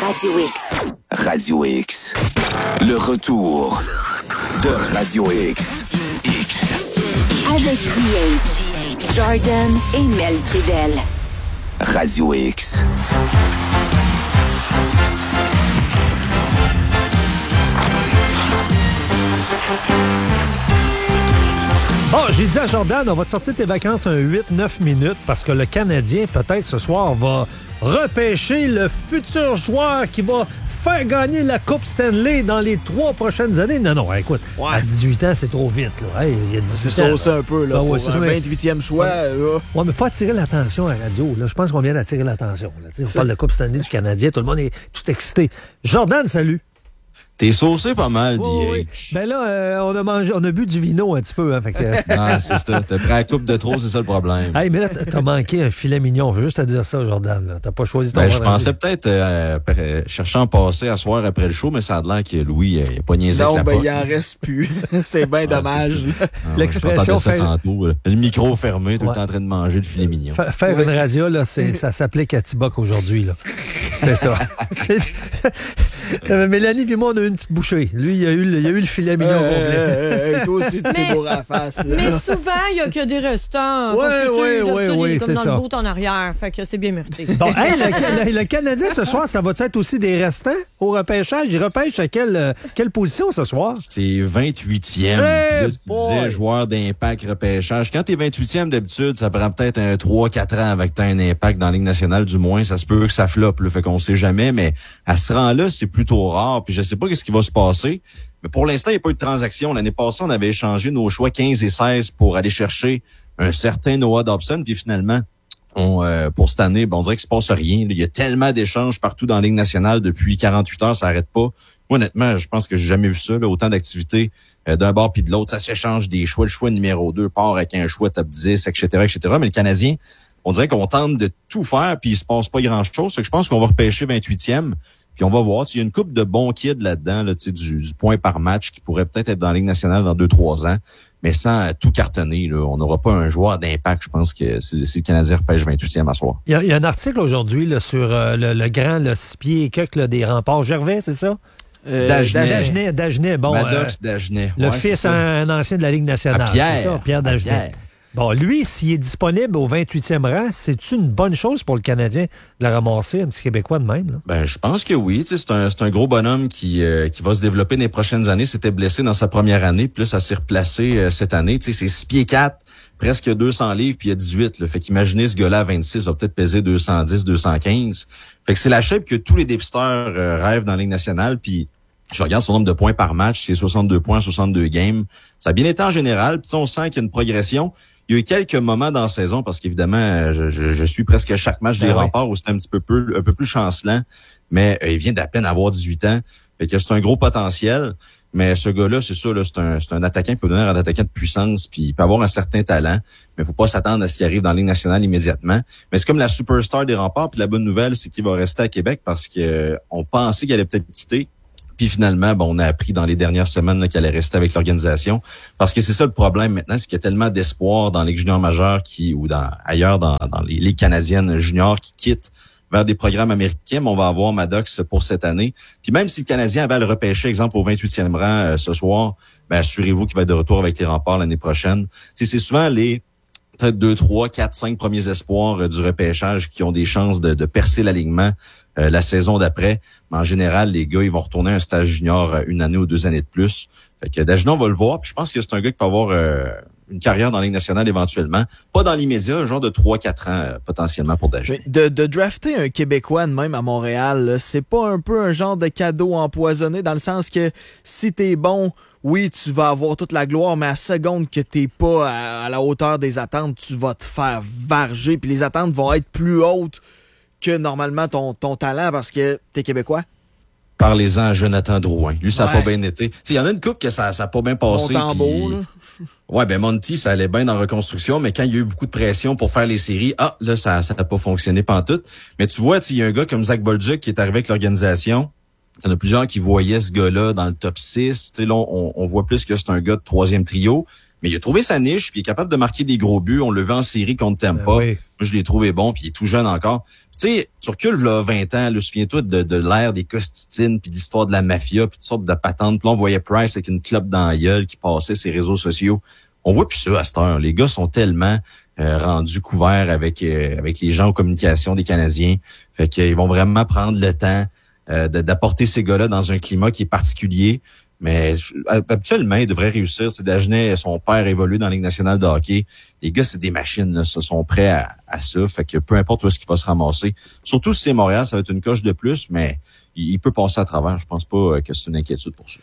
Radio X. Radio X. Le retour de Radio X. Avec DH, Jordan et Mel Trudel. Radio X. Bon, j'ai dit à Jordan, on va te sortir tes vacances un 8-9 minutes parce que le Canadien, peut-être ce soir, va repêcher le futur joueur qui va faire gagner la Coupe Stanley dans les 3 prochaines années. Non, écoute, à 18 ans, c'est trop vite. Là. Hey, il y a 18 c'est ans. saucé un peu, là, pour un 28e choix. Ouais, mais il faut attirer l'attention à la radio. Là. Je pense qu'on vient d'attirer l'attention. Là. On parle de Coupe Stanley du Canadien, tout le monde est tout excité. Jordan, salut. T'es saucé pas mal, oui. Ben là, on a bu du vino un petit peu. Hein, fait que... Ah, c'est ça. T'as pris la coupe de trop, c'est ça le problème. Hey, mais là, t'as manqué un filet mignon. Je veux juste te dire ça, Jordan. Là. T'as pas choisi ton Je pensais peut-être chercher en passer à soir après le show, mais ça a l'air que Louis, il a pas niaisé avec la porte. Non, il en reste plus. C'est bien dommage. L'expression fait... tantôt, le micro fermé, tout le temps en train de manger le filet mignon. Faire une radio, là, ça s'applique à Tiboc aujourd'hui. Là. C'est ça. Mélanie et moi, on a eu une petite bouchée. Lui, il y a eu le filet mignon complet. Toi aussi, tu t'es bourré à la face. Mais souvent, il n'y a que des restants. Oui, comme dans le bout en arrière. Fait que c'est bien mérité. Bon, hey, le Canadien, ce soir, ça va être aussi des restants au repêchage? Il repêche à quelle position ce soir? C'est 28e. Là, tu disais joueur d'impact repêchage. Quand t'es 28e, d'habitude, ça prend peut-être un 3-4 ans avec un impact dans la Ligue nationale. Du moins, ça se peut que ça floppe. Là, fait qu'on sait jamais. Mais à ce rang-là, c'est plutôt rare. Puis je sais pas qu'est-ce qui va se passer. Mais pour l'instant, il n'y a pas eu de transaction. L'année passée, on avait échangé nos choix 15 et 16 pour aller chercher un certain Noah Dobson. Puis finalement, pour cette année, on dirait qu'il se passe rien. Il y a tellement d'échanges partout dans la Ligue nationale depuis 48 heures, ça n'arrête pas. Moi, honnêtement, je pense que j'ai jamais vu ça, là, autant d'activités d'un bord puis de l'autre. Ça s'échange des choix. Le choix numéro 2 part avec un choix top 10, etc., etc. Mais le Canadien, on dirait qu'on tente de tout faire puis il se passe pas grand-chose. Je pense qu'on va repêcher 28e. Puis on va voir, il y a une couple de bons kids là-dedans, là, du point par match qui pourrait peut-être être dans la Ligue nationale dans 2-3 ans, mais sans tout cartonner. Là, on n'aura pas un joueur d'impact. Je pense que c'est le Canadien repêche 28e à soir. Il y a un article aujourd'hui là, sur le grand 6 pieds et quelques des remparts. Gervais, c'est ça? Dagenet. Bon, Maddox Dagenet. Le fils un ancien de la Ligue nationale. C'est ça, Pierre Dagenet. Bon, lui, s'il est disponible au 28e rang, c'est-tu une bonne chose pour le Canadien de le ramasser, un petit Québécois de même? Là? Je pense que oui. C'est un gros bonhomme qui va se développer dans les prochaines années. S'était blessé dans sa première année, puis là, ça s'est replacé cette année. C'est 6 pieds 4, presque 200 livres, puis il y a 18. Là. Fait qu'imaginez ce gars-là à 26 va peut-être peser 210, 215. Fait que c'est la shape que tous les dépisteurs rêvent dans la Ligue nationale, puis je regarde son nombre de points par match, c'est 62 points, 62 games. Ça a bien été en général, puis on sent qu'il y a une progression. Il y a eu quelques moments dans la saison, parce qu'évidemment, je suis presque chaque match des Remparts où c'est un peu plus chancelant, mais il vient d'à peine avoir 18 ans. Fait que c'est un gros potentiel. Mais ce gars-là, c'est ça, là, c'est un attaquant qui peut donner un attaquant de puissance, puis il peut avoir un certain talent, mais faut pas s'attendre à ce qu'il arrive dans la Ligue nationale immédiatement. Mais c'est comme la superstar des Remparts, puis la bonne nouvelle, c'est qu'il va rester à Québec parce que on pensait qu'il allait peut-être quitter. Puis finalement, on a appris dans les dernières semaines là, qu'elle allait rester avec l'organisation. Parce que c'est ça le problème maintenant, c'est qu'il y a tellement d'espoir dans les juniors majeurs ailleurs dans les ligues canadiennes juniors qui quittent vers des programmes américains. Mais on va avoir Maddox pour cette année. Puis même si le Canadien avait à le repêcher, exemple, au 28e rang ce soir, assurez-vous qu'il va être de retour avec les Remparts l'année prochaine. C'est souvent les peut-être 2, 3, 4, 5 premiers espoirs du repêchage qui ont des chances de percer l'alignement la saison d'après. Mais en général, les gars, ils vont retourner à un stage junior 1 année ou 2 années de plus. Fait que Dagenet, on va le voir. Puis je pense que c'est un gars qui peut avoir une carrière dans la Ligue nationale éventuellement. Pas dans l'immédiat, un genre de 3-4 ans potentiellement pour Dagenet. De drafter un Québécois de même à Montréal, là, c'est pas un peu un genre de cadeau empoisonné dans le sens que si t'es bon, oui, tu vas avoir toute la gloire, mais à seconde que t'es pas à la hauteur des attentes, tu vas te faire varger. Puis les attentes vont être plus hautes que normalement ton talent parce que t'es Québécois. Parlez-en à Jonathan Drouin. Lui, ça a pas bien été. Il y en a une couple que ça a pas bien passé. Monty, ça allait bien dans la reconstruction, mais quand il y a eu beaucoup de pression pour faire les séries, là, ça n'a pas fonctionné pantoute. Mais tu vois, il y a un gars comme Zach Bolduc qui est arrivé avec l'organisation. Il y en a plusieurs qui voyaient ce gars-là dans le top 6. Là, on voit plus que c'est un gars de 3e trio. Mais il a trouvé sa niche, puis il est capable de marquer des gros buts. On le vu en série contre Tampa. Oui. Moi, je l'ai trouvé bon, puis il est tout jeune encore. Tu sais, tu recules là 20 ans, là, souviens-toi de l'ère des Costitines, puis de l'histoire de la mafia, puis toutes sortes de patentes. Puis là, on voyait Price avec une clope dans la gueule qui passait ses réseaux sociaux. On voit plus ça à cette heure. Les gars sont tellement rendus couverts avec les gens aux communications des Canadiens. Fait qu'ils vont vraiment prendre le temps d'apporter ces gars-là dans un climat qui est particulier. Mais habituellement, ils devraient réussir. C'est Dagenet, son père évolue dans la Ligue nationale de hockey. Les gars, c'est des machines, là, sont prêts à ça. Fait que peu importe où est-ce qu'il va se ramasser. Surtout si c'est Montréal, ça va être une coche de plus, mais il peut passer à travers. Je pense pas que c'est une inquiétude pour ça.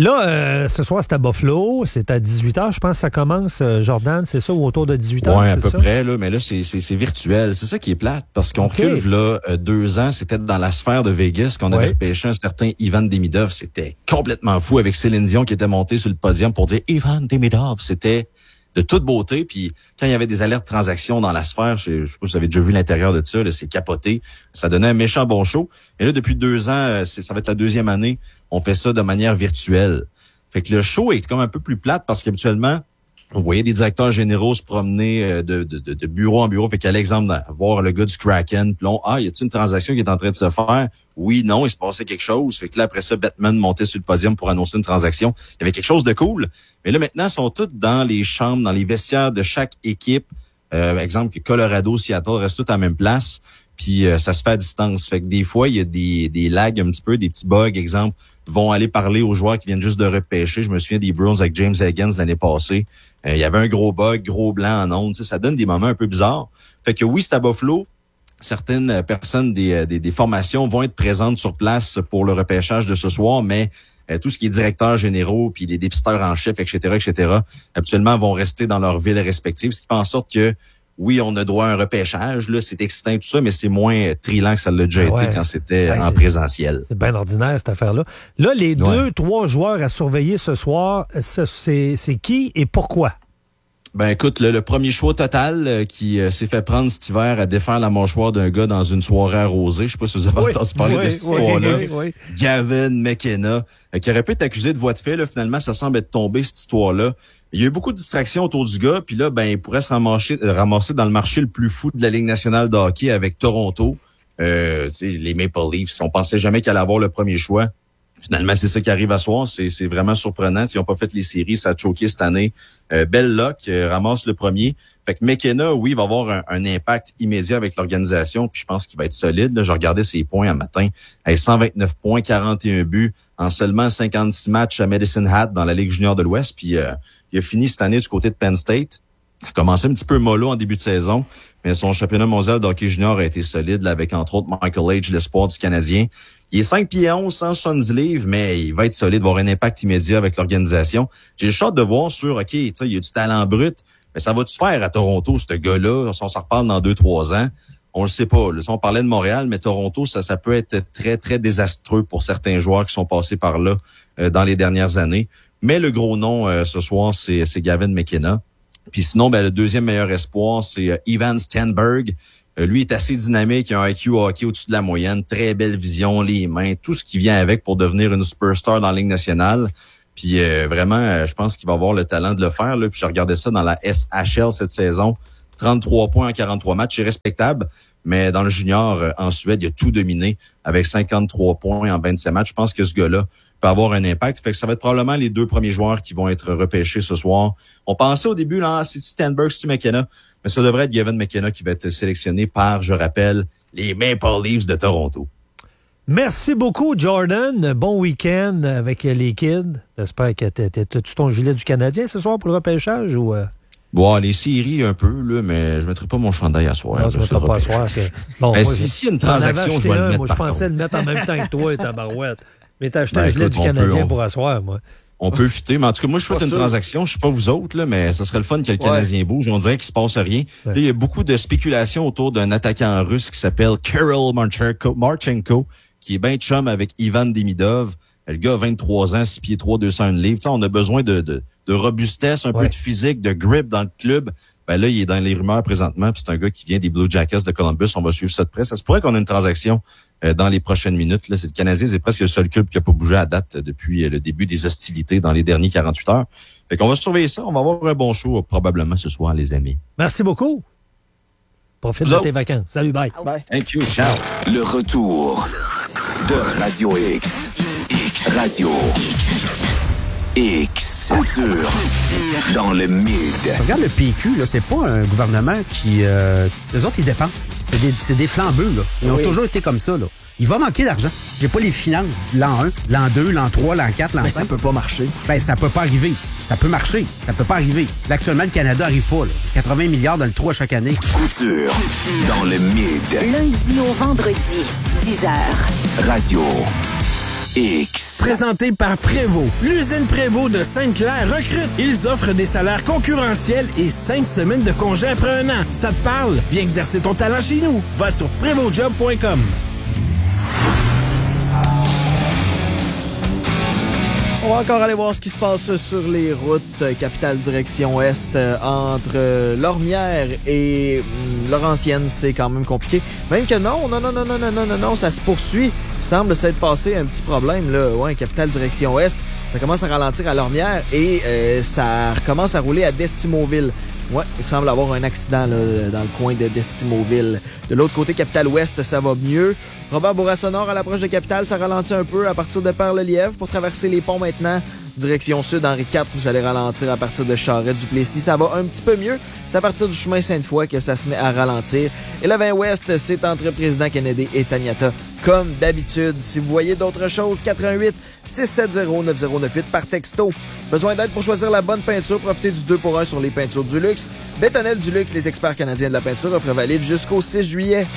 Là, ce soir, c'est à Buffalo. C'est à 18h, je pense que ça commence. Jordan, c'est ça, ou autour de 18h? Oui, à peu près, là. Mais là, c'est virtuel. C'est ça qui est plate. Parce qu'on recule, là, 2 ans, c'était dans la sphère de Vegas qu'on avait repêché un certain Ivan Demidov. C'était complètement fou avec Céline Dion qui était montée sur le podium pour dire Ivan Demidov. C'était de toute beauté. Puis quand il y avait des alertes transactions dans la sphère, je sais pas si vous avez déjà vu l'intérieur de ça, là, c'est capoté. Ça donnait un méchant bon show. Et là, depuis 2 ans, ça va être la 2e année, on fait ça de manière virtuelle. Fait que le show est comme un peu plus plate parce qu'habituellement, on voyait des directeurs généraux se promener de bureau en bureau. Fait qu'à l'exemple, voir le gars du Kraken, puis là, y a-t-il une transaction qui est en train de se faire? Oui, non, il se passait quelque chose. Fait que là, après ça, Batman montait sur le podium pour annoncer une transaction. Il y avait quelque chose de cool. Mais là, maintenant, ils sont tous dans les chambres, dans les vestiaires de chaque équipe. Exemple, que Colorado, Seattle restent tous à la même place. Puis ça se fait à distance. Fait que des fois, il y a des lags un petit peu, des petits bugs. Exemple, vont aller parler aux joueurs qui viennent juste de repêcher. Je me souviens des Bruins avec James Higgins l'année passée. Il y avait un gros bug, gros blanc en ondes. Ça donne des moments un peu bizarres. Fait que oui, c'est à Buffalo. Certaines personnes des formations vont être présentes sur place pour le repêchage de ce soir, mais tout ce qui est directeurs généraux, puis les dépisteurs en chef, etc., habituellement vont rester dans leur ville respective, ce qui fait en sorte que oui, on a droit à un repêchage, là, c'est excitant tout ça, mais c'est moins trillant que ça l'a déjà été quand c'était en présentiel. C'est bien ordinaire, cette affaire-là. Là, les 2-3 joueurs à surveiller ce soir, c'est qui et pourquoi? Ben écoute, le premier choix total qui s'est fait prendre cet hiver à défaire la mâchoire d'un gars dans une soirée arrosée. Je sais pas si vous avez entendu parler de cette histoire-là. Gavin McKenna, qui aurait pu être accusé de voie de fait. Là, finalement, ça semble être tombé, cette histoire-là. Il y a eu beaucoup de distractions autour du gars. Puis là, ben il pourrait se ramasser dans le marché le plus fou de la Ligue nationale de hockey avec Toronto. Les Maple Leafs. On pensait jamais qu'elle allait avoir le premier choix. Finalement, c'est ça qui arrive à soir. C'est vraiment surprenant. S'ils n'ont pas fait les séries, ça a choqué cette année. Belloc ramasse le premier. Fait que McKenna, oui, va avoir un impact immédiat avec l'organisation. Puis je pense qu'il va être solide. Là, je regardais ses points un matin. 129 points, 41 buts en seulement 56 matchs à Medicine Hat dans la Ligue junior de l'Ouest. Puis il a fini cette année du côté de Penn State. Ça a commencé un petit peu mollo en début de saison, mais son championnat mondial de hockey junior a été solide là, avec entre autres Michael Age, l'espoir du Canadien. Il est 5 pieds 11, 170 livres, mais il va être solide, va avoir un impact immédiat avec l'organisation. J'ai juste hâte de voir sur, OK, il y a du talent brut, mais ça va-tu faire à Toronto, ce gars-là? On s'en reparle dans 2-3 ans. On le sait pas. Là, on parlait de Montréal, mais Toronto, ça peut être très, très désastreux pour certains joueurs qui sont passés par là dans les dernières années. Mais le gros nom ce soir, c'est Gavin McKenna. Puis sinon, ben, le deuxième meilleur espoir, c'est Ivan Stenberg. Lui est assez dynamique, il a un IQ hockey au-dessus de la moyenne, très belle vision, les mains, tout ce qui vient avec pour devenir une superstar dans la Ligue nationale. Puis vraiment, je pense qu'il va avoir le talent de le faire. Là. Puis je regardais ça dans la SHL cette saison. 33 points en 43 matchs, c'est respectable. Mais dans le junior, en Suède, il a tout dominé avec 53 points en 27 matchs. Je pense que ce gars-là peut avoir un impact. Fait que ça va être probablement les 2 premiers joueurs qui vont être repêchés ce soir. On pensait au début, là, c'est Stenberg, c'est McKenna. Mais ça devrait être Gavin McKenna qui va être sélectionné par, je rappelle, les Maple Leafs de Toronto. Merci beaucoup, Jordan. Bon week-end avec les kids. J'espère que t'as-tu ton gilet du Canadien ce soir pour le repêchage ou... Bon, les séries un peu, là, mais je mettrai pas mon chandail à soir. Non, tu ne mettras pas à soir. Bon, s'il y a une transaction, je vais le mettre. Moi, je pensais le mettre en même temps que toi, tabarouette. Mais t'as acheté un gilet du Canadien pour asseoir, moi. On peut fitter, mais en tout cas, moi, je souhaite une transaction. Je sais pas vous autres, là, mais ça serait le fun que le Canadien bouge. On dirait qu'il se passe rien. Ouais. Là, il y a beaucoup de spéculation autour d'un attaquant russe qui s'appelle Kirill Marchenko, qui est bien chum avec Ivan Demidov. Le gars a 23 ans, 6 pieds 3, 201 livres. T'sais, on a besoin de robustesse, un peu de physique, de grip dans le club. Ben là, il est dans les rumeurs présentement, puis c'est un gars qui vient des Blue Jackets de Columbus. On va suivre ça de près. Ça se pourrait qu'on ait une transaction dans les prochaines minutes. Là, c'est le Canadien, c'est presque le seul club qui n'a pas bougé à date depuis le début des hostilités dans les derniers 48 heures. Fait qu'on va surveiller ça. On va avoir un bon show probablement ce soir, les amis. Merci beaucoup. Profite de tes vacances. Salut, bye. Bye. Thank you. Ciao. Le retour de Radio X. Radio X. Couture dans le mid. Regarde le PQ, là, c'est pas un gouvernement qui... eux autres, ils dépensent. C'est des flambeux, là. Ils ont toujours été comme ça, là. Il va manquer d'argent. J'ai pas les finances de l'an 1, de l'an 2, l'an 3, l'an 4, l'an 5. Mais ça peut pas marcher. Ben, ça peut pas arriver. Ça peut marcher. Ça peut pas arriver. Là, actuellement, le Canada arrive pas, là. 80 milliards dans le trou à chaque année. Couture dans le mid. Lundi au vendredi, 10h. Radio X. Présenté par Prévost. L'usine Prévost de Sainte-Claire recrute. Ils offrent des salaires concurrentiels et 5 semaines de congé après 1 an. Ça te parle? Viens exercer ton talent chez nous. Va sur prévostjob.com. On va encore aller voir ce qui se passe sur les routes capitale direction Est entre Lormière et Laurentienne. C'est quand même compliqué. Même que non, ça se poursuit. Il semble s'être passé un petit problème, là. Ouais, capitale direction Est. Ça commence à ralentir à Lormière et ça recommence à rouler à Destimoville. Ouais, il semble avoir un accident là, dans le coin de Destimoville. De l'autre côté, Capitale-Ouest, ça va mieux. Robert-Bourassa-Nord, à l'approche de Capitale, ça ralentit un peu à partir de Père-le-Lièvre. Pour traverser les ponts maintenant, direction sud, Henri IV, vous allez ralentir à partir de Charest-Duplessis. Ça va un petit peu mieux. C'est à partir du chemin Sainte-Foy que ça se met à ralentir. Et le 20 Ouest, c'est entre Président Kennedy et Taniata. Comme d'habitude, si vous voyez d'autres choses, 88-670-9098 par texto. Besoin d'aide pour choisir la bonne peinture? Profitez du 2 pour 1 sur les peintures du luxe. Bétonnel du luxe, les experts canadiens de la peinture, offre valide jusqu'au 6 juillet.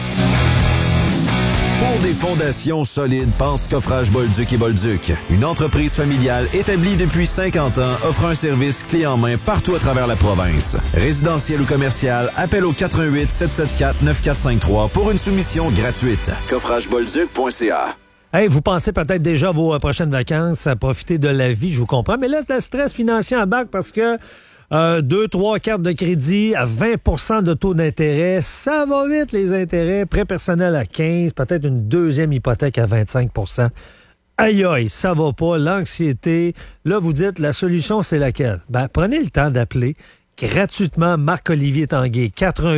Pour des fondations solides, pense Coffrage Bolduc et Bolduc. Une entreprise familiale établie depuis 50 ans offre un service clé en main partout à travers la province. Résidentiel ou commercial, appel au 418-774-9453 pour une soumission gratuite. Coffragebolduc.ca. Hey, vous pensez peut-être déjà à vos prochaines vacances, à profiter de la vie, je vous comprends. Mais là, c'est le stress financier en bac parce que 2-3 cartes de crédit à 20 de taux d'intérêt. Ça va vite, les intérêts. Prêt personnel à 15, peut-être une deuxième hypothèque à 25 Aïe, aïe, ça va pas. L'anxiété. Là, vous dites, la solution, c'est laquelle? Ben, prenez le temps d'appeler gratuitement Marc-Olivier Tanguay.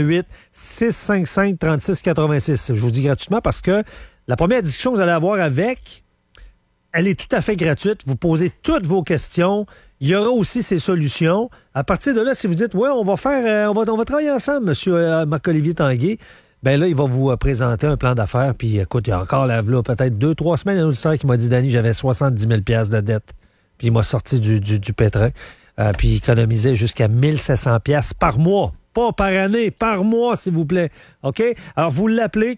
418-655-3686. Je vous dis gratuitement parce que la première discussion que vous allez avoir avec, elle est tout à fait gratuite. Vous posez toutes vos questions. Il y aura aussi ses solutions. À partir de là, si vous dites, ouais, on va travailler ensemble, monsieur Marc-Olivier Tanguay, ben là, il va vous présenter un plan d'affaires. Puis, écoute, il y a encore là, peut-être 2-3 semaines, un auditeur qui m'a dit, Danny, j'avais 70 000 $ de dette. Puis, il m'a sorti du pétrin. Puis, il économisait jusqu'à 1 700 $ par mois. Pas par année, par mois, s'il vous plaît. OK? Alors, vous l'appelez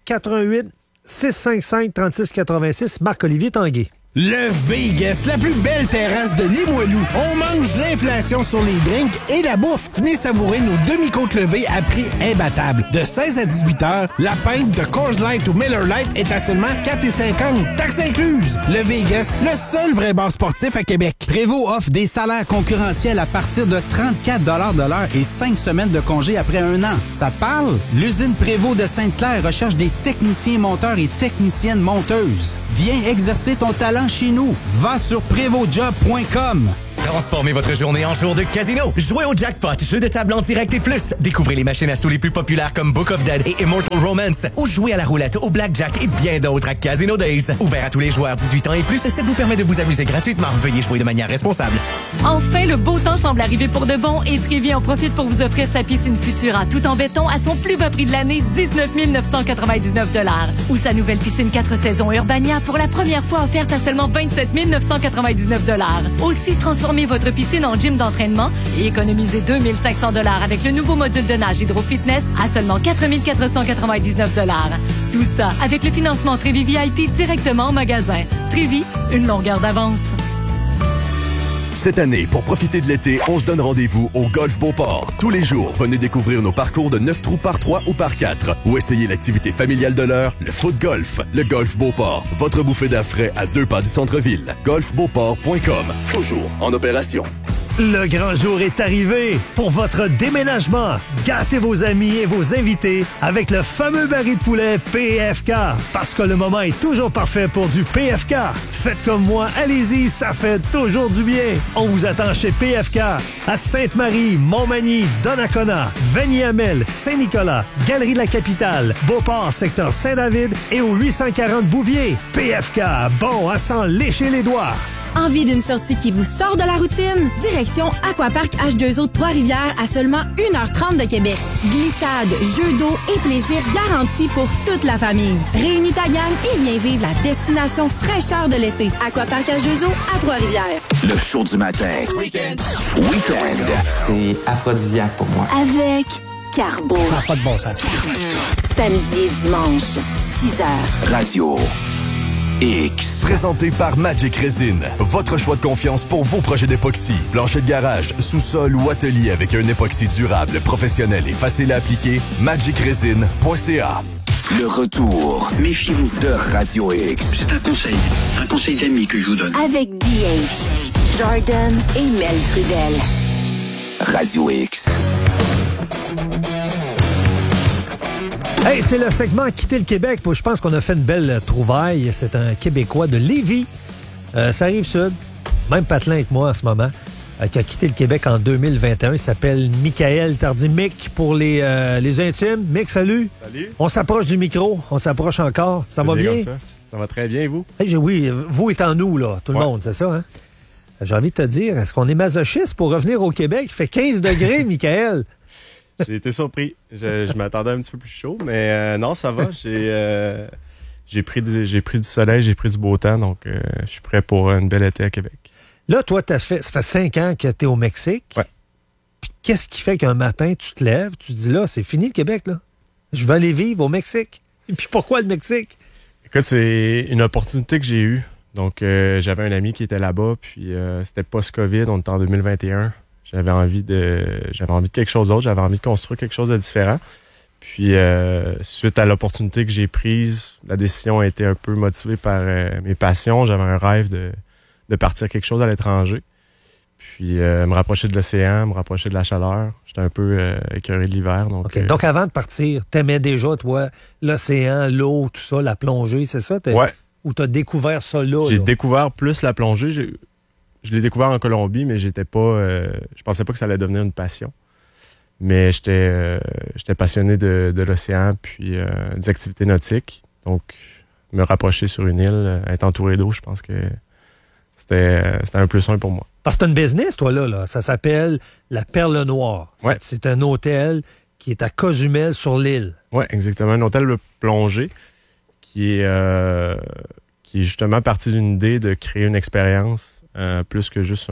418-655-3686, Marc-Olivier Tanguay. Le Vegas, la plus belle terrasse de Limoilou. On mange l'inflation sur les drinks et la bouffe. Venez savourer nos demi-côtes levées à prix imbattable. De 16 à 18 heures, la pinte de Coors Light ou Miller Lite est à seulement 4,50 $, taxes incluses. Le Vegas, le seul vrai bar sportif à Québec. Prévost offre des salaires concurrentiels à partir de 34 $ de l'heure et 5 semaines de congé après 1 an. Ça te parle? L'usine Prévost de Sainte-Claire recherche des techniciens monteurs et techniciennes monteuses. Viens exercer ton talent chez nous. Va sur prévostjob.com. Transformez votre journée en jour de casino. Jouez au jackpot, jeu de table en direct et plus. Découvrez les machines à sous les plus populaires comme Book of Dead et Immortal Romance. Ou jouez à la roulette, au blackjack et bien d'autres à Casino Days. Ouvert à tous les joueurs 18 ans et plus, ça vous permet de vous amuser gratuitement. Veuillez jouer de manière responsable. Enfin, le beau temps semble arriver pour de bon et Trévi en profite pour vous offrir sa piscine Futura tout en béton à son plus bas prix de l'année, 19 999 $. Ou sa nouvelle piscine 4 saisons Urbania pour la première fois offerte à seulement 27 999 $. Aussi, transformez votre piscine en gym d'entraînement et économisez 2 500 $ avec le nouveau module de nage Hydro Fitness à seulement 4 499 $. Tout ça avec le financement Trévi VIP directement en magasin. Trévi, une longueur d'avance. Cette année, pour profiter de l'été, on se donne rendez-vous au Golf Beauport. Tous les jours, venez découvrir nos parcours de 9 trous par 3 ou par 4 ou essayer l'activité familiale de l'heure, le foot golf. Le Golf Beauport, votre bouffée d'air frais à 2 pas du centre-ville. golfbeauport.com, toujours en opération. Le grand jour est arrivé pour votre déménagement. Gâtez vos amis et vos invités avec le fameux baril de poulet PFK. Parce que le moment est toujours parfait pour du PFK. Faites comme moi, allez-y, ça fait toujours du bien. On vous attend chez PFK à Sainte-Marie, Montmagny, Donnacona, Vanier-Hamel, Saint-Nicolas, Galerie de la Capitale, Beauport, secteur Saint-David et au 840 Bouvier. PFK, bon à s'en lécher les doigts. Envie d'une sortie qui vous sort de la routine? Direction Aquapark H2O de Trois-Rivières à seulement 1h30 de Québec. Glissade, jeux d'eau et plaisir garantis pour toute la famille. Réunis ta gang et viens vivre la destination fraîcheur de l'été. Aquapark H2O à Trois-Rivières. Le show du matin. Weekend. C'est aphrodisiaque pour moi. Avec Carbo. Ça n'a pas de bon sens. Samedi et dimanche, 6h. Radio X. Présenté par Magic Resin. Votre choix de confiance pour vos projets d'époxy. Plancher de garage, sous-sol ou atelier avec un époxy durable, professionnel et facile à appliquer. magicresin.ca. Le retour. Méfiez-vous de Radio X. C'est un conseil d'ami que je vous donne. Avec DH, Jordan et Mel Trudel. Radio X. Hey, c'est le segment Quitter le Québec. Je pense qu'on a fait une belle trouvaille. C'est un Québécois de Lévis. Ça arrive sud. Même patelin avec moi en ce moment. Qui a quitté le Québec en 2021. Il s'appelle Michael Tardy-Mick pour les intimes. Mick, salut. Salut. On s'approche du micro. On s'approche encore. Ça va bien? Ça va très bien, et vous? Hey, oui, vous étant nous, là. Tout le monde, c'est ça, hein? J'ai envie de te dire, est-ce qu'on est masochiste pour revenir au Québec? Il fait 15 degrés, Michael. J'ai été surpris. Je m'attendais un petit peu plus chaud, mais non, ça va. J'ai pris du soleil, j'ai pris du beau temps, donc je suis prêt pour une belle été à Québec. Là, toi, ça fait 5 ans que tu es au Mexique. Ouais. Puis qu'est-ce qui fait qu'un matin, tu te lèves, tu te dis là, c'est fini le Québec, là. Je vais aller vivre au Mexique. Et puis pourquoi le Mexique? Écoute, c'est une opportunité que j'ai eue. Donc, j'avais un ami qui était là-bas, puis c'était post-COVID, on était en 2021. J'avais envie de quelque chose d'autre, j'avais envie de construire quelque chose de différent. Puis, suite à l'opportunité que j'ai prise, la décision a été un peu motivée par mes passions. J'avais un rêve de partir quelque chose à l'étranger. Puis, me rapprocher de l'océan, me rapprocher de la chaleur. J'étais un peu écœuré de l'hiver. Donc, avant de partir, t'aimais déjà, toi, l'océan, l'eau, tout ça, la plongée, c'est ça? Ouais. Ou t'as découvert ça là? J'ai découvert plus la plongée. Je l'ai découvert en Colombie, mais j'étais pas. Je pensais pas que ça allait devenir une passion. Mais j'étais passionné de l'océan puis des activités nautiques. Donc, me rapprocher sur une île, être entouré d'eau, je pense que c'était un plus un pour moi. Parce que c'est une business, toi, là. Ça s'appelle la Perle Noire. Ouais. C'est un hôtel qui est à Cozumel sur l'île. Oui, exactement. Un hôtel de plongée qui est justement parti d'une idée de créer une expérience plus que juste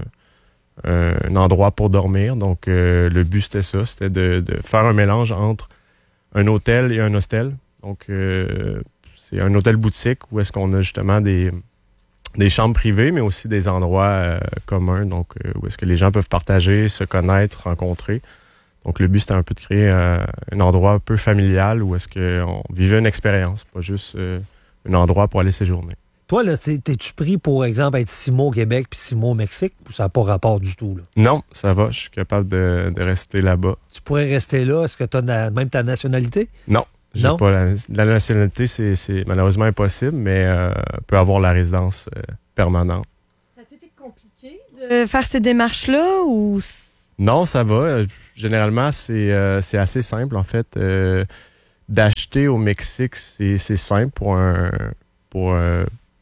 un endroit pour dormir. Donc, le but, c'était ça. C'était de faire un mélange entre un hôtel et un hostel. Donc, c'est un hôtel boutique où est-ce qu'on a justement des chambres privées, mais aussi des endroits communs. Donc, où est-ce que les gens peuvent partager, se connaître, rencontrer. Donc, le but, c'était un peu de créer un endroit un peu familial où est-ce qu'on vivait une expérience, pas juste un endroit pour aller séjourner. Toi, là, t'es-tu pris, pour exemple, être 6 mois au Québec puis 6 mois au Mexique, ou ça n'a pas rapport du tout, là? Non, ça va. Je suis capable de rester là-bas. Tu pourrais rester là. Est-ce que tu as même ta nationalité? Non. J'ai pas la nationalité, c'est malheureusement impossible, mais peut avoir la résidence permanente. Ça a été compliqué de faire ces démarches-là ou... Non, ça va. Généralement, c'est assez simple, en fait. D'acheter au Mexique, c'est simple pour une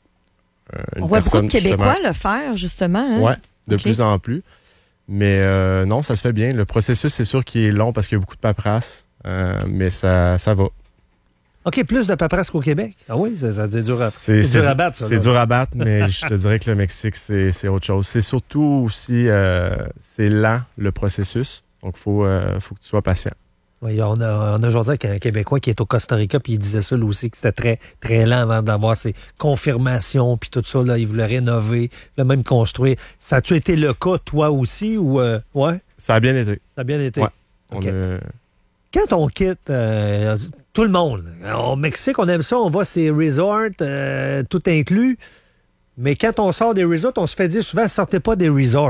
On voit beaucoup de personne, Québécois le faire, justement. Hein? Oui, de plus en plus. Mais non, ça se fait bien. Le processus, c'est sûr qu'il est long parce qu'il y a beaucoup de paperasse, mais ça va. OK, plus de paperasse qu'au Québec? Ah oui, c'est dur à battre, ça. C'est dur à battre, mais je te dirais que le Mexique, c'est autre chose. C'est surtout aussi, c'est lent, le processus. Donc, faut que tu sois patient. Oui, on a aujourd'hui un Québécois qui est au Costa Rica, puis il disait ça, lui aussi, que c'était très, très lent avant d'avoir ses confirmations, puis tout ça, là, il voulait rénover, le même construire. Ça a-tu été le cas, toi aussi, ou... ouais? Ça a bien été. Ça a bien été? Ouais. Okay. Quand on quitte, tout le monde, au Mexique, on aime ça, on va ces resorts, tout inclus, mais quand on sort des resorts, on se fait dire souvent, sortez pas des resorts.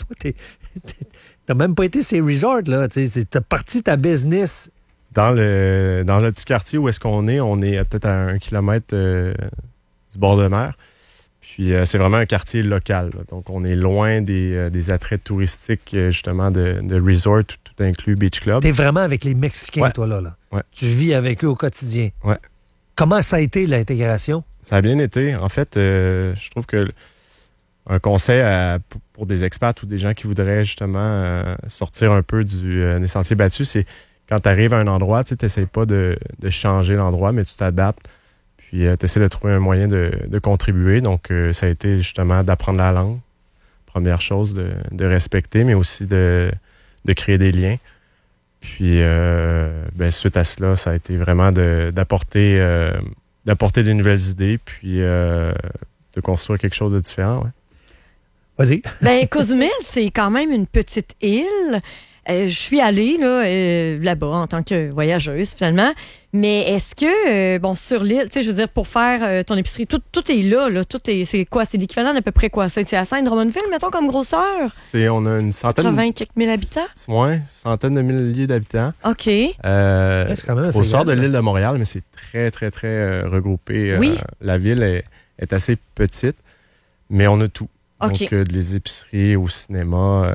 toi, t'as même pas été ces resorts, là. T'as parti ta business. Dans le petit quartier où est-ce qu'on est, on est peut-être à 1 kilomètre du bord de mer. Puis c'est vraiment un quartier local, là. Donc on est loin des attraits touristiques, justement, de resort, tout inclus Beach Club. T'es vraiment avec les Mexicains, toi, là. Ouais. Tu vis avec eux au quotidien. Ouais. Comment ça a été, l'intégration? Ça a bien été. En fait, je trouve que un conseil pour des expats ou des gens qui voudraient justement sortir un peu des sentiers battus, c'est quand tu arrives à un endroit, tu n'essaies pas de changer l'endroit, mais tu t'adaptes. Puis tu essaies de trouver un moyen de contribuer. Donc, ça a été justement d'apprendre la langue. Première chose, de respecter, mais aussi de créer des liens. Puis, suite à cela, ça a été vraiment d'apporter des nouvelles idées, puis de construire quelque chose de différent. Ouais. Vas-y. Ben, Cozumel, c'est quand même une petite île. Je suis allée là-bas en tant que voyageuse, finalement. Mais est-ce que, sur l'île, tu sais, je veux dire, pour faire ton épicerie, tout est là. C'est quoi? C'est l'équivalent d'à peu près quoi? C'est à Saint-Drummondville, mettons, comme grosseur? On a une centaine... 80 quelques mille habitants? Oui, centaine de milliers d'habitants. OK. C'est quand même au sort de l'île de Montréal, mais c'est très, très, très regroupé. Oui. La ville est assez petite, mais on a tout. Okay. Donc, des épiceries, au cinéma,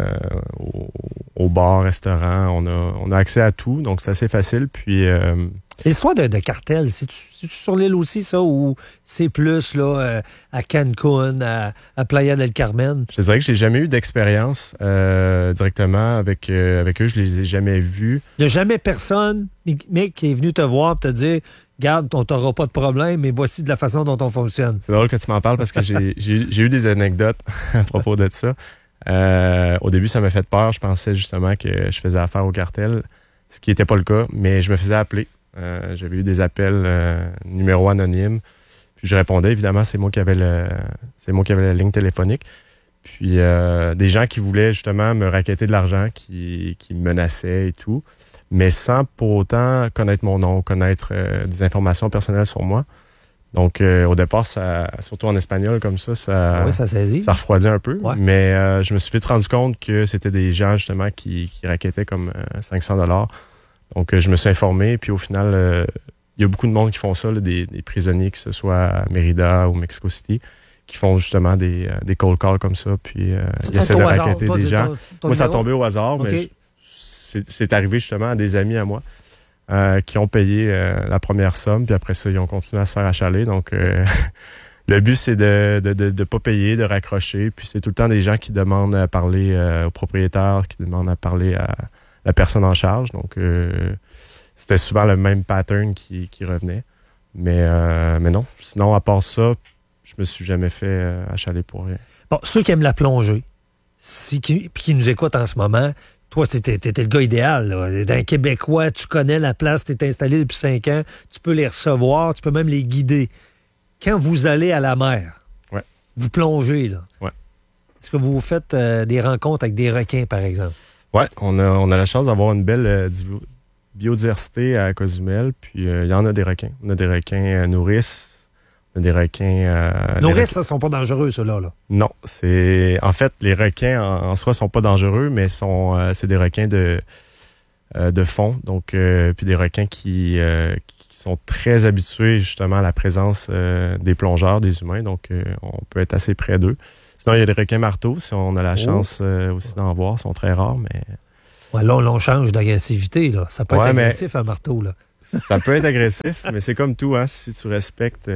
au bar, restaurant, on a accès à tout, donc c'est assez facile. Puis l'histoire de cartel, c'est-tu sur l'île aussi, ça, ou c'est plus là à Cancun, à Playa del Carmen? Je dirais que j'ai jamais eu d'expérience directement avec eux, je les ai jamais vus. Il n'y a jamais personne, mais qui est venu te voir et te dire... Garde, on t'aura pas de problème, mais voici de la façon dont on fonctionne. C'est drôle que tu m'en parles parce que j'ai eu des anecdotes à propos de ça. Au début, ça m'a fait peur. Je pensais justement que je faisais affaire au cartel, ce qui n'était pas le cas, mais je me faisais appeler. J'avais eu des appels numéro anonyme. Puis je répondais, évidemment, c'est moi qui avais la ligne téléphonique. Puis des gens qui voulaient justement me racketter de l'argent, qui me menaçaient et tout, mais sans pour autant connaître mon nom, connaître des informations personnelles sur moi. Donc, au départ, surtout en espagnol comme ça saisit. Ça refroidit un peu. Ouais. Mais je me suis vite rendu compte que c'était des gens, justement, qui rackettaient comme $500. Donc, je me suis informé. Puis, au final, il y a beaucoup de monde qui font ça, là, des prisonniers, que ce soit à Mérida ou Mexico City, qui font justement des cold calls comme ça. Puis, ils essaient de racketter des gens. Moi, ça a tombé au hasard, okay. mais c'est arrivé justement à des amis à moi qui ont payé la première somme, puis après ça, ils ont continué à se faire achaler. Donc, le but, c'est de pas payer, de raccrocher. Puis c'est tout le temps des gens qui demandent à parler au propriétaire, qui demandent à parler à la personne en charge. Donc, c'était souvent le même pattern qui revenait. Mais non, sinon, à part ça, je me suis jamais fait achaler pour rien. Bon, ceux qui aiment la plongée, puis qui nous écoutent en ce moment, toi, t'étais le gars idéal. Là. T'es un Québécois, tu connais la place, t'es installé depuis 5 ans, tu peux les recevoir, tu peux même les guider. Quand vous allez à la mer, vous plongez, là. Ouais. Est-ce que vous faites des rencontres avec des requins, par exemple? Oui, on a la chance d'avoir une belle biodiversité à Cozumel, puis il y en a des requins. On a des requins nourrices, on a des requins... nourrices, ça, sont pas dangereux, ceux-là, là? Non, en fait, les requins en soi sont pas dangereux, mais c'est des requins de fond, donc puis des requins qui sont très habitués justement à la présence des plongeurs, des humains, donc on peut être assez près d'eux. Sinon, il y a des requins marteaux, si on a la chance aussi d'en voir, ils sont très rares, mais... Ouais, là, on change d'agressivité, là. Ça peut être agressif, un marteau, là. Ça peut être agressif, mais c'est comme tout, hein, si tu respectes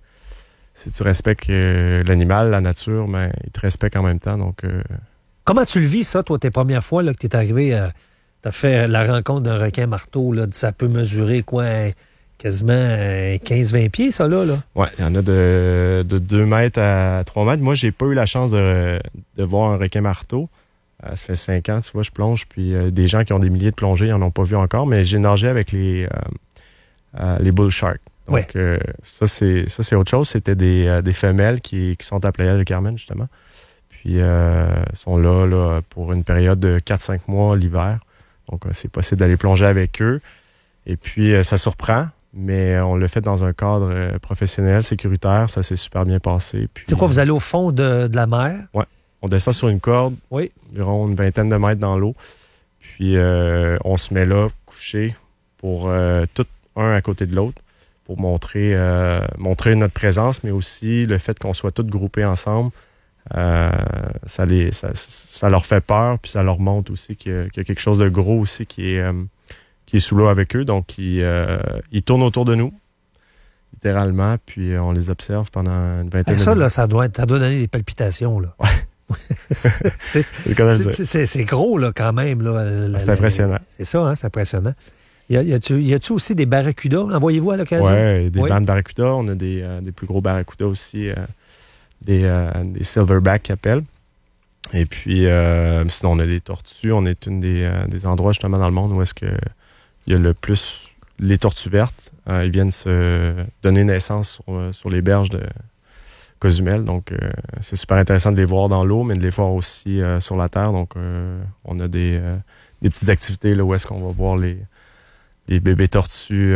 l'animal, la nature, mais il te respecte en même temps, donc... Comment tu le vis, ça, toi, tes premières fois là, que tu es arrivé, tu as fait la rencontre d'un requin marteau, là, ça peut mesurer quoi, quasiment 15-20 pieds, ça, là? Oui, il y en a de 2 mètres à 3 mètres. Moi, j'ai pas eu la chance de voir un requin marteau. Ça fait 5 ans, tu vois, je plonge, puis des gens qui ont des milliers de plongées, ils n'en ont pas vu encore, mais j'ai nagé avec les bull sharks. Donc, ça, c'est autre chose. C'était des femelles qui sont à Playa del Carmen, justement. Puis, sont là pour une période de 4-5 mois l'hiver. Donc, c'est possible d'aller plonger avec eux. Et puis, ça surprend, mais on l'a fait dans un cadre professionnel, sécuritaire. Ça s'est super bien passé. Puis, c'est quoi, vous allez au fond de la mer? Oui. on descend sur une corde, environ une vingtaine de mètres dans l'eau. Puis on se met là, couché, pour tout un à côté de l'autre, pour montrer notre présence, mais aussi le fait qu'on soit tous groupés ensemble. Ça leur fait peur, puis ça leur montre aussi qu'il y a quelque chose de gros aussi qui est sous l'eau avec eux. Donc, ils tournent autour de nous, littéralement, puis on les observe pendant une vingtaine de minutes. Là, ça doit donner des palpitations, là. Ouais. C'est gros, là, quand même. Là, c'est impressionnant. C'est ça, hein, c'est impressionnant. Y a-tu aussi des barracudas? En voyez-vous à l'occasion? Oui, des bandes barracudas. On a des plus gros barracudas aussi, des silverback qu'ils appellent. Et puis, sinon, on a des tortues. On est une des endroits, justement, dans le monde où est-ce que il y a le plus les tortues vertes. Ils viennent se donner naissance sur les berges de Cozumel. Donc, c'est super intéressant de les voir dans l'eau, mais de les voir aussi sur la terre. Donc, on a des petites activités là, où est-ce qu'on va voir les bébés tortues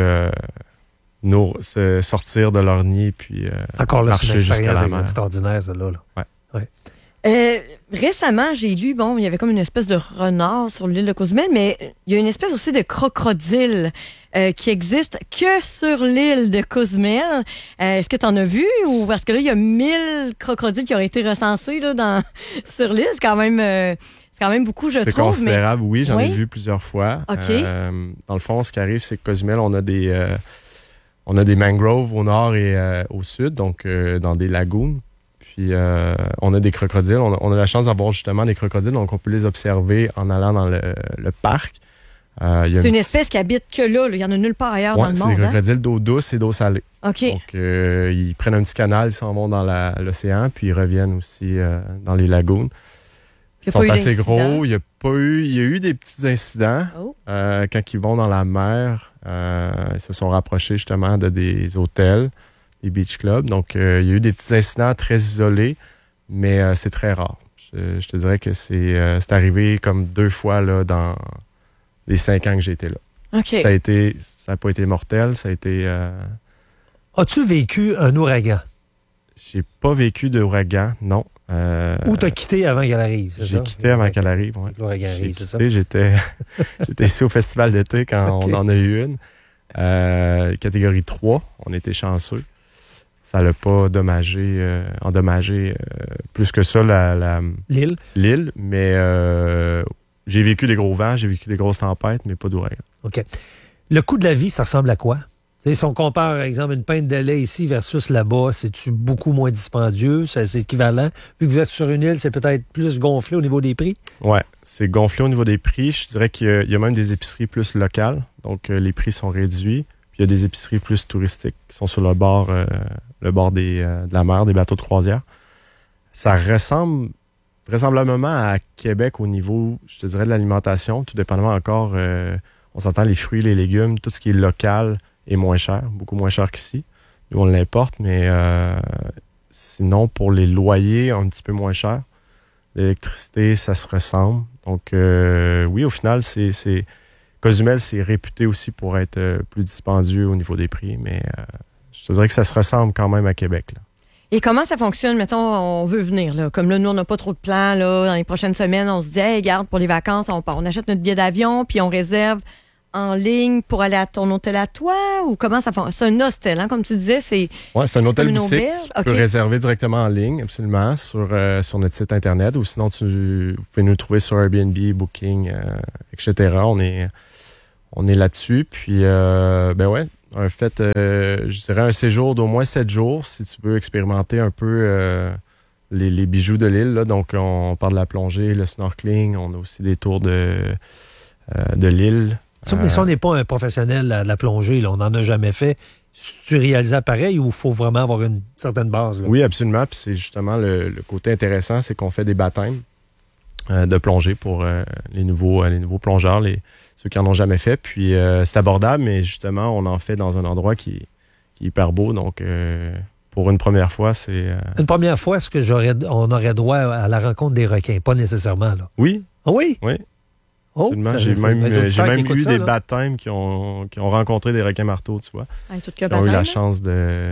sortir de leur nid puis encore là, marcher jusqu'à la mer. Extraordinaire, ça, là. Ouais. Récemment, j'ai lu, il y avait comme une espèce de renard sur l'île de Cozumel, mais il y a une espèce aussi de crocodile qui existe que sur l'île de Cozumel. Est-ce que tu en as vu? Ou parce que là, il y a 1000 crocodiles qui auraient été recensés là, sur l'île. C'est quand même beaucoup, je trouve. C'est considérable, oui. J'en ai vu plusieurs fois. Okay. Dans le fond, ce qui arrive, c'est que Cozumel, on a des mangroves au nord et au sud, donc dans des lagunes. Puis on a des crocodiles. On a la chance d'avoir justement des crocodiles, donc on peut les observer en allant dans le parc. C'est une espèce qui habite que là. Il y en a nulle part ailleurs dans le monde. C'est des crocodiles d'eau douce et d'eau salée. Okay. Donc, ils prennent un petit canal, ils s'en vont dans l'océan, puis ils reviennent aussi dans les lagunes. Ils sont assez gros. Il y a eu des petits incidents. Quand ils vont dans la mer, ils se sont rapprochés justement de des hôtels, des beach clubs. Donc, il y a eu des petits incidents très isolés, mais c'est très rare. Je te dirais que c'est arrivé comme 2 fois là, dans les 5 ans que j'ai été là. Okay. Ça n'a pas été mortel, ça a été... As-tu vécu un ouragan? J'ai pas vécu d'ouragan, non. Ou t'as quitté avant qu'elle arrive, c'est ça? J'ai quitté avant qu'elle arrive, oui. L'ouragan arrive, c'est ça? J'étais ici au Festival d'été quand on en a eu une. Catégorie 3, on était chanceux. Ça l'a pas endommagé plus que ça l'île, mais j'ai vécu des gros vents, j'ai vécu des grosses tempêtes, mais pas d'ouragan. OK. Le coût de la vie, ça ressemble à quoi? T'sais, si on compare, par exemple, une pinte de lait ici versus là-bas, c'est-tu beaucoup moins dispendieux? C'est équivalent? Vu que vous êtes sur une île, c'est peut-être plus gonflé au niveau des prix? Oui, c'est gonflé au niveau des prix. Je dirais qu'il y a même des épiceries plus locales, donc les prix sont réduits. Puis il y a des épiceries plus touristiques qui sont sur le bord de la mer, des bateaux de croisière. Ça ressemble vraisemblablement à Québec au niveau, je te dirais, de l'alimentation, tout dépendamment encore, on s'entend les fruits, les légumes, tout ce qui est local est moins cher, beaucoup moins cher qu'ici. Nous, on l'importe, mais sinon, pour les loyers, un petit peu moins cher. L'électricité, ça se ressemble. Donc, oui, au final, Cozumel, c'est réputé aussi pour être plus dispendieux au niveau des prix, mais je te dirais que ça se ressemble quand même à Québec, là. Et comment ça fonctionne, mettons, on veut venir, là. Comme là, nous, on n'a pas trop de plans, là. Dans les prochaines semaines, on se dit, hey, regarde, pour les vacances, on achète notre billet d'avion, puis on réserve en ligne pour aller à ton hôtel à toi, ou comment ça fonctionne? C'est un hostel, hein, comme tu disais, c'est... Oui, c'est un hôtel boutique. Tu peux Okay. réserver directement en ligne, absolument, sur notre site Internet, ou sinon, vous pouvez nous trouver sur Airbnb, Booking, etc. On est là-dessus, puis, en fait, je dirais un séjour d'au moins 7 jours si tu veux expérimenter un peu les bijoux de l'île. Là. Donc, on parle de la plongée, le snorkeling. On a aussi des tours de l'île. Mais si on n'est pas un professionnel de la plongée, là, on n'en a jamais fait, tu réalises pareil ou il faut vraiment avoir une certaine base? Là? Oui, absolument. Puis c'est justement le côté intéressant, c'est qu'on fait des baptêmes de plongée pour les nouveaux plongeurs, ceux qui n'en ont jamais fait. Puis c'est abordable, mais justement, on en fait dans un endroit qui est hyper beau. Donc, pour une première fois, c'est... Une première fois, est-ce on aurait droit à la rencontre des requins? Pas nécessairement, là. Oui. Ah oui? Oui. Oh, j'ai même eu des baptêmes qui ont rencontré des requins marteaux, tu vois. Tout ils ont eu la chance de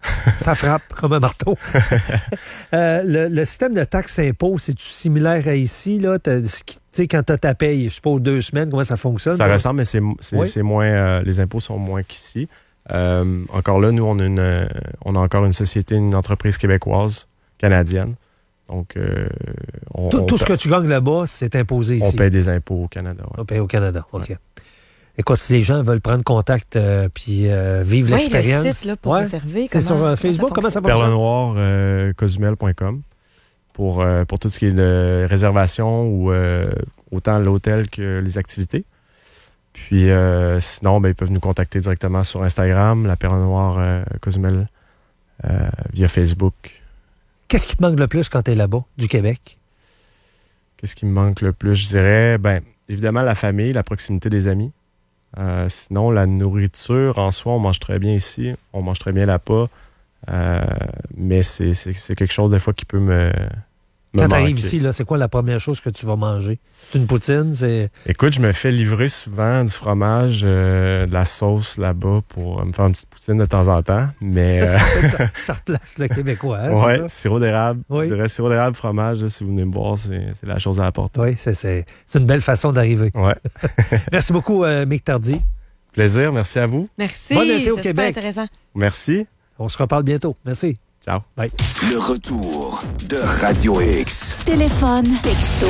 Ça frappe comme un marteau. Le système de taxes impôts, c'est-tu similaire à ici? Là? Tu sais, quand tu as ta paye, je suppose 2 semaines, comment ça fonctionne? Ça ressemble, mais c'est moins... les impôts sont moins qu'ici. Encore là, nous, on a encore une société, une entreprise québécoise, canadienne. Donc, tout ce que tu gagnes là-bas, c'est imposé ici. On paie des impôts au Canada. Ouais. On paie au Canada, OK. Ouais. Écoute, si les gens veulent prendre contact puis vivre l'expérience... le site là, pour réserver. C'est sur Facebook, comment ça fonctionne? perlenoir-cosumel.com pour tout ce qui est de réservation ou autant l'hôtel que les activités. Puis sinon, ils peuvent nous contacter directement sur Instagram, la Perle Noire Cozumel, via Facebook. Qu'est-ce qui te manque le plus quand tu es là-bas, du Québec? Qu'est-ce qui me manque le plus? Je dirais, évidemment, la famille, la proximité des amis. Sinon, la nourriture, en soi, on mange très bien ici. On mange très bien là-bas. Mais c'est quelque chose, des fois, qui peut me Quand tu arrives ici, là, c'est quoi la première chose que tu vas manger? C'est une poutine? Écoute, je me fais livrer souvent du fromage, de la sauce là-bas pour me faire une petite poutine de temps en temps. Mais ça replace le Québécois. Hein, oui, ça? Sirop d'érable. Oui. Je dirais sirop d'érable, fromage, là, si vous venez me voir, c'est la chose à apporter. Oui, c'est une belle façon d'arriver. Ouais. Merci beaucoup, Mick Tardy. Plaisir, merci à vous. Merci, bon été au c'est Québec. super intéressant. Merci. On se reparle bientôt. Merci. Ciao. Bye. Le retour de Radio X. Téléphone, texto,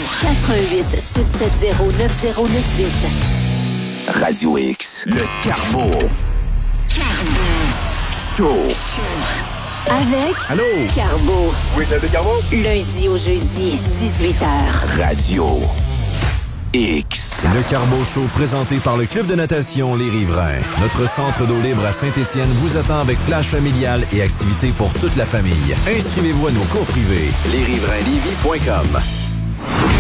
88-670-9098. Radio X. Le Carbo. Show. Avec Allô? Carbo. Oui, c'est Carbo. Lundi au jeudi, 18h. Radio X. Le Carbo Show présenté par le Club de natation Les Riverains. Notre centre d'eau libre à Saint-Étienne vous attend avec plage familiale et activités pour toute la famille. Inscrivez-vous à nos cours privés. lesriverainslevy.com.